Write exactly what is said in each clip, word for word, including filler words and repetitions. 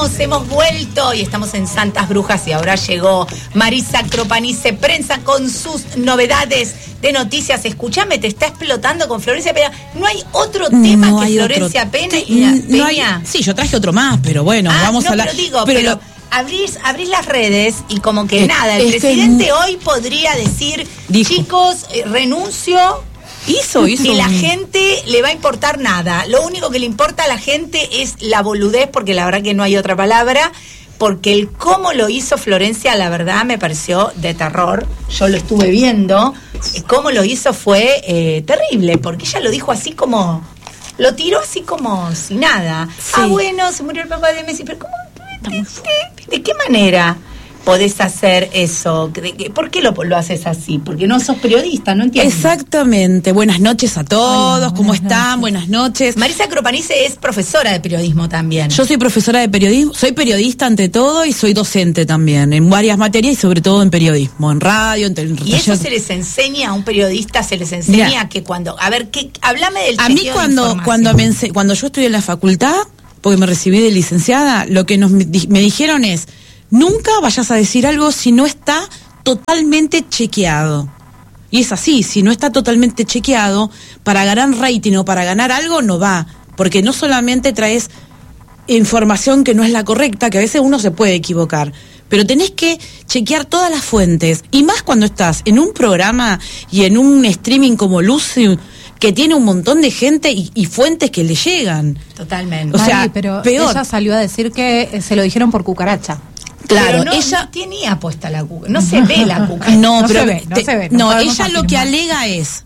volvimos, hemos vuelto y estamos en Santas Brujas y ahora llegó Marisa Cropanice, prensa con sus novedades de noticias. Escúchame, te está explotando con Florencia Peña. ¿No hay otro tema no que Florencia otro, Peña? Y, no Peña? Hay, sí, yo traje otro más, pero bueno, ah, vamos no, a hablar. Pero digo, pero, pero lo, abrís, abrís las redes y como que es, nada, el es presidente que, hoy podría decir, dijo, chicos, eh, renuncio. Hizo, hizo. Y la gente le va a importar nada. Lo único que le importa a la gente es la boludez, porque la verdad que no hay otra palabra, porque el cómo lo hizo Florencia, la verdad me pareció de terror. Yo lo estuve viendo. Cómo lo hizo fue eh, terrible, porque ella lo dijo así como, lo tiró así como si nada. Sí. Ah, bueno, se murió el papá de Messi, pero ¿cómo? ¿De, de, de, de qué manera podés hacer eso? ¿Por qué lo, lo haces así? Porque no sos periodista, no entiendo. Exactamente. Buenas noches a todos. Hola, ¿cómo están? Noches. Buenas noches. Marisa Cropanice es profesora de periodismo también. Yo soy profesora de periodismo, soy periodista ante todo y soy docente también, en varias materias y sobre todo en periodismo, en radio, en, en ¿Y eso se les enseña a un periodista? ¿Se les enseña Mira, que cuando... A ver, ¿qué, háblame del A mí cuando, cuando, me ense, cuando yo estudié en la facultad, porque me recibí de licenciada, lo que nos, me dijeron es... Nunca vayas a decir algo si no está totalmente chequeado. Y es así, si no está totalmente chequeado, para ganar rating o para ganar algo no va. Porque no solamente traes información que no es la correcta, que a veces uno se puede equivocar, pero tenés que chequear todas las fuentes. Y más cuando estás en un programa y en un streaming como Lucy, que tiene un montón de gente y, y fuentes que le llegan. Totalmente. O sea, Mari, pero peor. Ella salió a decir que se lo dijeron por cucaracha. Claro, pero no, ella no tenía puesta la cucaracha, no se ve la cucaracha. No, no pero se ve, no te, se ve. No, no ella afirmar. Lo que alega es,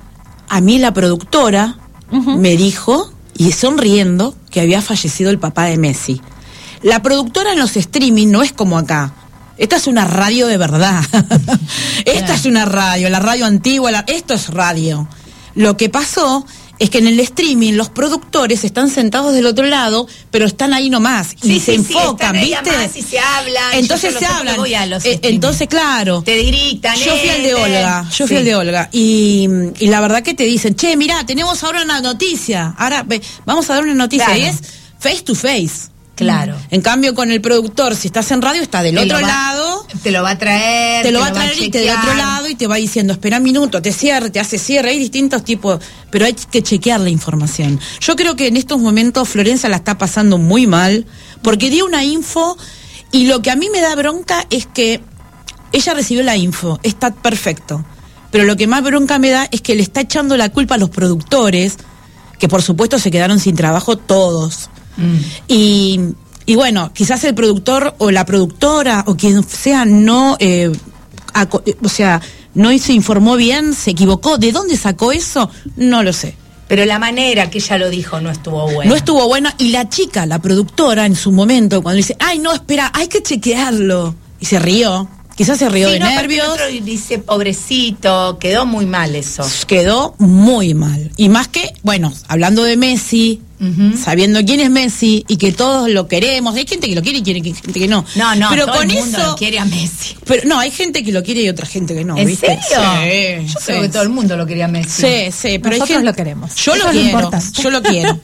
a mí la productora uh-huh. me dijo, y sonriendo, que había fallecido el papá de Messi. La productora en los streaming no es como acá. Esta es una radio de verdad. Esta claro. es una radio, la radio antigua, la, esto es radio. Lo que pasó es que en el streaming los productores están sentados del otro lado, pero están ahí nomás sí, y sí, se enfocan, sí, ¿viste? Más y se hablan. Entonces se hablan. Eh, entonces, claro. Te gritan. Yo fui el de Olga, yo sí. fui el de Olga. Y, y la verdad que te dicen, che, mirá, tenemos ahora una noticia. Ahora ve, vamos a dar una noticia. Claro. Y es face to face. Claro. En cambio, con el productor, si estás en radio, está del te otro va, lado. Te lo va a traer. Te lo va a traer y te del otro lado y te va diciendo, espera un minuto, te cierra, te hace cierre. Hay distintos tipos, pero hay que chequear la información. Yo creo que en estos momentos Florencia la está pasando muy mal, porque dio una info y lo que a mí me da bronca es que ella recibió la info, está perfecto. Pero lo que más bronca me da es que le está echando la culpa a los productores, que por supuesto se quedaron sin trabajo todos. Mm. Y, y bueno, quizás el productor o la productora o quien sea no, eh, aco- o sea, no se informó bien, se equivocó. ¿De dónde sacó eso? No lo sé. Pero la manera que ella lo dijo no estuvo buena. No estuvo buena y la chica, la productora, en su momento, cuando dice, ay, no, espera, hay que chequearlo. Y se rió. Quizás se rió sí, de no, nervios. Otro dice, pobrecito, quedó muy mal eso. Quedó muy mal. Y más que, bueno, hablando de Messi, uh-huh. sabiendo quién es Messi y que todos lo queremos. Hay gente que lo quiere y hay gente que no. No, no, pero todo con el mundo eso, lo quiere a Messi. Pero no, hay gente que lo quiere y otra gente que no. ¿En ¿viste? serio? Sí, yo sí. creo que todo el mundo lo quería a Messi. Sí, sí, pero nosotros hay gente, lo queremos. Yo eso lo quiero. Lo yo lo quiero.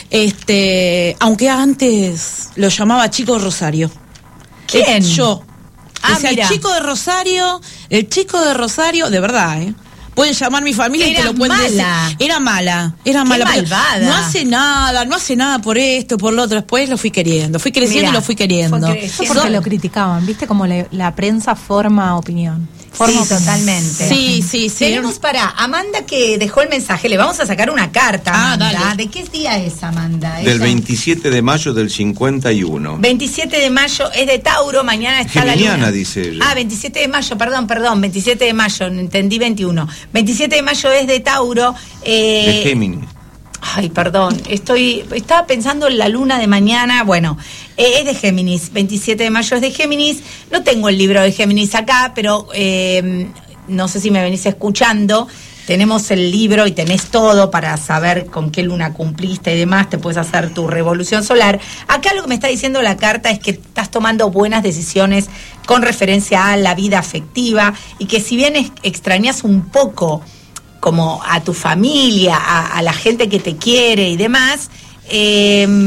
Este, aunque antes lo llamaba Chico Rosario. ¿Quién? Yo. Ah, o sea, mira. el chico de Rosario, el chico de Rosario, de verdad, ¿eh? Pueden llamar mi familia era y te lo pueden mala. decir. Era mala. Era Qué mala. malvada. No hace nada, no hace nada por esto, por lo otro. Después lo fui queriendo. Fui creciendo Mirá, y lo fui queriendo. Eso porque lo criticaban, ¿viste? Como le, la prensa forma opinión. Forma sí, totalmente. Sí, sí, sí. Tenemos para Amanda que dejó el mensaje. Le vamos a sacar una carta, Amanda. Ah, dale. ¿De qué día es, Amanda? Del veintisiete de mayo del cincuenta y uno. veintisiete de mayo es de Tauro, mañana está Geminiana, la luna. dice ella. Ah, veintisiete de mayo, perdón, perdón, veintisiete de mayo, entendí veintiuno. veintisiete de mayo es de Tauro. Eh, de Géminis. Ay, perdón, estoy estaba pensando en la luna de mañana. Bueno, eh, es de Géminis, veintisiete de mayo es de Géminis. No tengo el libro de Géminis acá, pero eh, no sé si me venís escuchando. Tenemos el libro y tenés todo para saber con qué luna cumpliste y demás. Te puedes hacer tu revolución solar. Acá lo que me está diciendo la carta es que estás tomando buenas decisiones con referencia a la vida afectiva y que si bien es, extrañas un poco como a tu familia, a, a la gente que te quiere y demás, eh,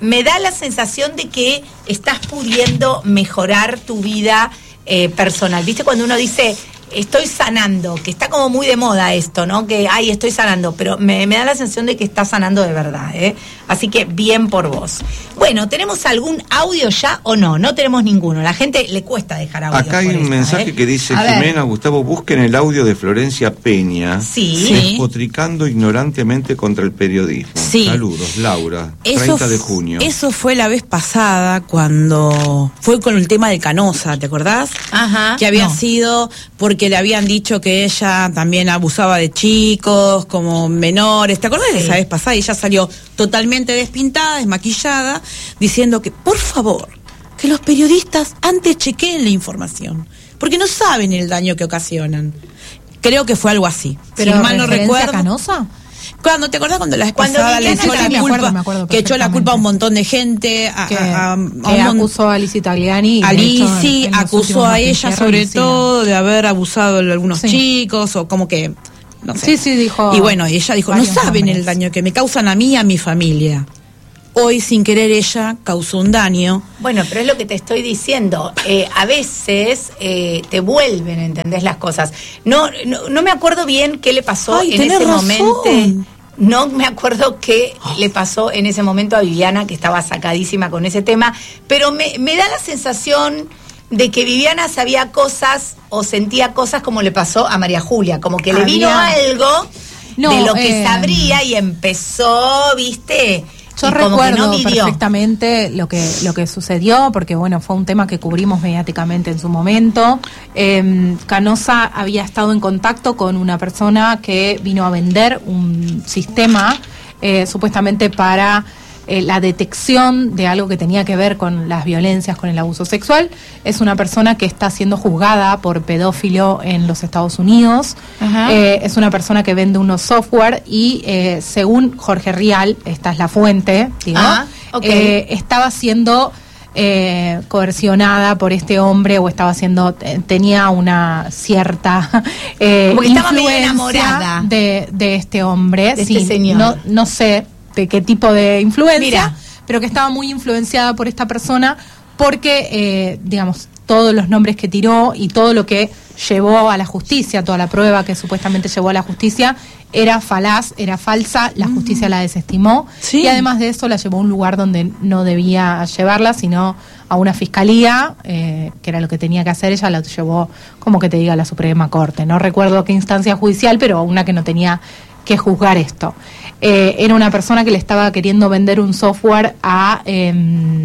me da la sensación de que estás pudiendo mejorar tu vida eh, personal. ¿Viste cuando uno dice, estoy sanando, que está como muy de moda esto, ¿no? Que, ay, estoy sanando, pero me, me da la sensación de que estás sanando de verdad, ¿eh? Así que bien por vos. Bueno, ¿tenemos algún audio ya o no? No tenemos ninguno. La gente le cuesta dejar audio. Acá hay un esta, mensaje ¿eh? que dice, A Jimena, ver. Gustavo, busquen el audio de Florencia Peña. Sí. Despotricando ignorantemente contra el periodismo. Sí. Saludos, Laura. Eso treinta de f- junio. Eso fue la vez pasada cuando fue con el tema de Canosa, ¿te acordás? Ajá. Que había No. sido porque le habían dicho que ella también abusaba de chicos, como menores. ¿Te acordás de Sí. esa vez pasada? Y ella salió totalmente despintada, desmaquillada, diciendo que, por favor, que los periodistas antes chequeen la información, porque no saben el daño que ocasionan. Creo que fue algo así. Pero si mal no ¿referencia a recuerdo. Canosa? Cuando, ¿te acordás cuando la vez Cuando pasada le Viviana echó la también- me culpa, acuerdo, me acuerdo que echó la culpa a un perfectamente. montón de gente, a, Que, a- a- a un que mon- acusó a Lizzie Tagliani. y a de hecho, Lizzie, en los acusó últimos a ella noticieros sobre le hicieron. todo de haber abusado de algunos Sí. chicos, o como que, no sé. Sí, sí, dijo. Y bueno, y ella dijo, no varios saben nombres. el daño que me causan a mí y a mi familia. Hoy, sin querer, ella causó un daño. Bueno, pero es lo que te estoy diciendo. Eh, a veces eh, te vuelven, ¿entendés las cosas? No, no, no me acuerdo bien qué le pasó Ay, en tenés ese razón. momento. No me acuerdo qué le pasó en ese momento a Viviana, que estaba sacadísima con ese tema, pero me, me da la sensación de que Viviana sabía cosas o sentía cosas como le pasó a María Julia, como que le vino Había- algo No, de lo que eh, sabría y empezó, ¿viste? Yo Y como que recuerdo no midió. perfectamente lo que lo que sucedió, porque bueno, fue un tema que cubrimos mediáticamente en su momento. Eh, Canosa había estado en contacto con una persona que vino a vender un sistema eh, supuestamente para eh, la detección de algo que tenía que ver con las violencias, con el abuso sexual. Es una persona que está siendo juzgada por pedófilo en los Estados Unidos. Ajá. Eh, es una persona que vende unos software y eh, según Jorge Rial, esta es la fuente, digo, Ah, ok. eh, estaba siendo eh, coercionada por este hombre o estaba siendo, eh, tenía una cierta eh, Como que estaba medio influencia enamorada. de, de este hombre. De Sí, este señor. No, no sé de qué tipo de influencia, Mira. pero que estaba muy influenciada por esta persona porque, eh, digamos, todos los nombres que tiró y todo lo que llevó a la justicia, toda la prueba que supuestamente llevó a la justicia, era falaz, era falsa, la justicia la desestimó Sí. y además de eso la llevó a un lugar donde no debía llevarla, sino a una fiscalía, eh, que era lo que tenía que hacer, ella la llevó, como que te diga, a la Suprema Corte. No recuerdo qué instancia judicial, pero a una que no tenía que juzgar esto. Eh, era una persona que le estaba queriendo vender un software a eh,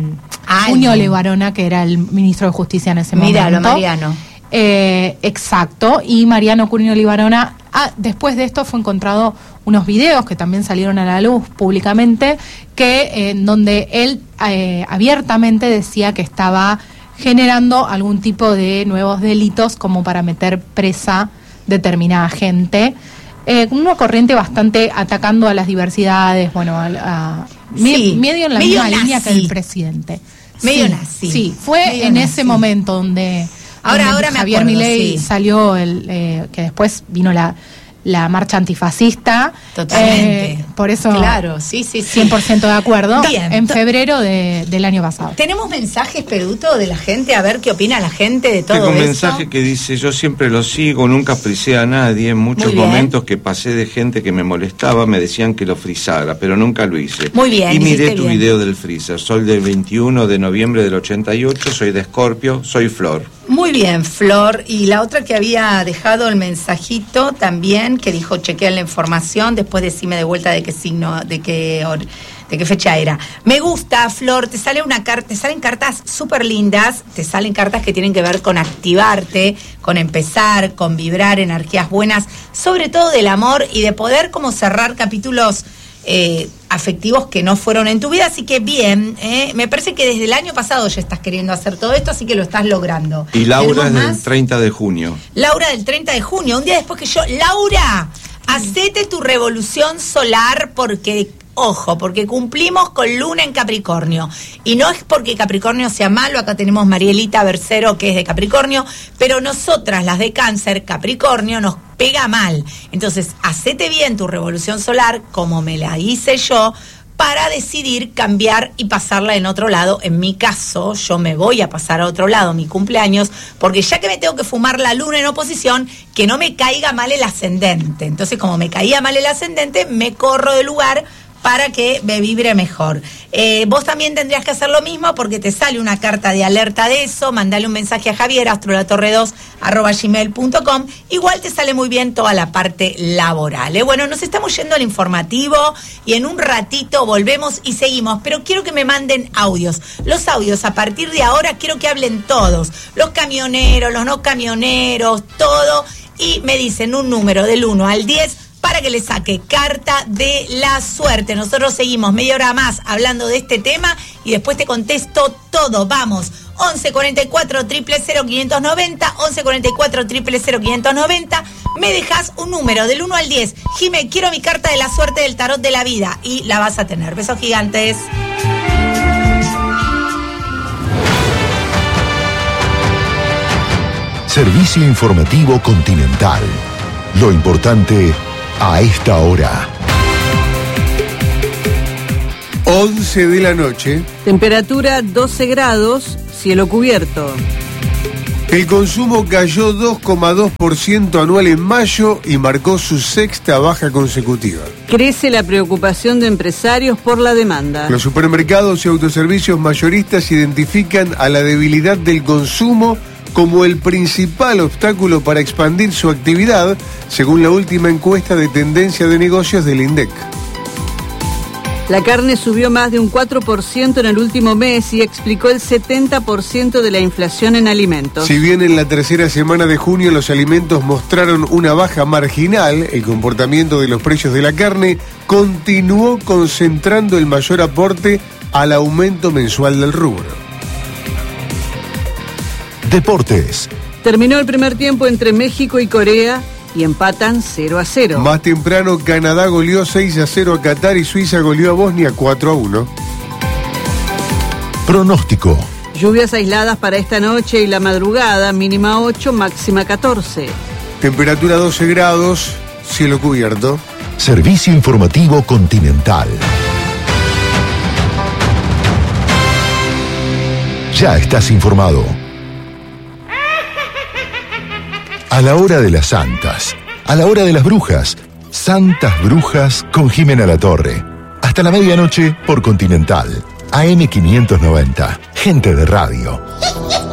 A Junio alguien. Levarona, que era el ministro de Justicia en ese Míralo, momento. Mariano. Eh, exacto, y Mariano Cunio Libarona, ah, después de esto fue encontrado unos videos que también salieron a la luz públicamente, que eh, en donde él eh, abiertamente decía que estaba generando algún tipo de nuevos delitos como para meter presa determinada gente. Eh, una corriente bastante atacando a las diversidades, bueno, a, a- Sí, me- medio en la medio misma línea que nazi. el presidente. Medio Sí, nazi. Sí, fue Medio en nazi. ese momento donde, Ahora- donde ahora me Javier acuerdo, Milei sí. salió, el, eh, que después vino la, la marcha antifascista. Totalmente. Eh, por eso, Claro, sí, sí, sí. cien por ciento de acuerdo, Bien. en febrero de- del año pasado. ¿Tenemos mensajes, Peduto, de la gente? A ver qué opina la gente de todo Tengo un esto. mensaje que dice, yo siempre lo sigo, nunca frisé a nadie, en muchos Muy bien. momentos que pasé de gente que me molestaba me decían que lo frisara, pero nunca lo hice. Muy bien, Y miré hiciste tu bien. video del freezer, soy del veintiuno de noviembre del ochenta y ocho, soy de Escorpio, soy Flor. Muy bien, Flor. Y la otra que había dejado el mensajito también, que dijo chequear la información, después decime de vuelta de qué signo, de qué hor- de qué fecha era. Me gusta, Flor, te sale una carta, te salen cartas súper lindas, te salen cartas que tienen que ver con activarte, con empezar, con vibrar energías buenas, sobre todo del amor y de poder como cerrar capítulos eh, afectivos que no fueron en tu vida, así que bien, eh, me parece que desde el año pasado ya estás queriendo hacer todo esto, así que lo estás logrando. Y Laura ¿Tenemos es del más? treinta de junio. Laura del treinta de junio, un día después que yo, Laura, hacete tu revolución solar porque, ojo, porque cumplimos con Luna en Capricornio. Y no es porque Capricornio sea malo, acá tenemos Marielita Bercero que es de Capricornio, pero nosotras, las de Cáncer, Capricornio, nos pega mal. Entonces, hacete bien tu revolución solar, como me la hice yo, para decidir cambiar y pasarla en otro lado. En mi caso, yo me voy a pasar a otro lado mi cumpleaños, porque ya que me tengo que fumar la luna en oposición, que no me caiga mal el ascendente. Entonces, como me caía mal el ascendente, me corro del lugar para que me vibre mejor. Eh, vos también tendrías que hacer lo mismo, porque te sale una carta de alerta de eso. Mandale un mensaje a Javier, astrolatorre dos arroba gmail punto com. Igual te sale muy bien toda la parte laboral, ¿eh? Bueno, nos estamos yendo al informativo y en un ratito volvemos y seguimos, pero quiero que me manden audios. Los audios a partir de ahora quiero que hablen todos, los camioneros, los no camioneros, todo, y me dicen un número del uno al diez para que le saque carta de la suerte. Nosotros seguimos media hora más hablando de este tema y después te contesto todo. Vamos, once cuarenta y cuatro, cero cero cero, quinientos noventa, once cuarenta y cuatro, cero cero cero, quinientos noventa. Me dejas un número del uno al diez. Jime, quiero mi carta de la suerte del tarot de la vida, y la vas a tener. Besos gigantes. Servicio informativo Continental. Lo importante a esta hora. once de la noche. Temperatura doce grados, cielo cubierto. El consumo cayó dos coma dos por ciento anual en mayo y marcó su sexta baja consecutiva. Crece la preocupación de empresarios por la demanda. Los supermercados y autoservicios mayoristas identifican a la debilidad del consumo como el principal obstáculo para expandir su actividad, según la última encuesta de tendencia de negocios del INDEC. La carne subió más de un cuatro por ciento en el último mes y explicó el setenta por ciento de la inflación en alimentos. Si bien en la tercera semana de junio los alimentos mostraron una baja marginal, el comportamiento de los precios de la carne continuó concentrando el mayor aporte al aumento mensual del rubro. Deportes. Terminó el primer tiempo entre México y Corea y empatan cero a cero. Más temprano, Canadá goleó seis a cero a Qatar y Suiza goleó a Bosnia cuatro a uno. Pronóstico. Lluvias aisladas para esta noche y la madrugada, mínima ocho, máxima catorce. Temperatura doce grados, cielo cubierto. Servicio informativo Continental. Ya estás informado. A la hora de las santas, a la hora de las brujas, Santas Brujas con Jimena Latorre. Hasta la medianoche por Continental, A M quinientos noventa, gente de radio.